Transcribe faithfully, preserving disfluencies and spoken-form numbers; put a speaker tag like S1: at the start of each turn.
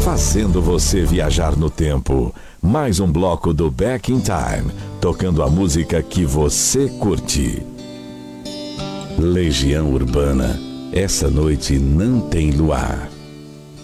S1: fazendo você viajar no tempo. Mais um bloco do Back in Time, tocando a música que você curte. Legião Urbana, essa noite não tem luar.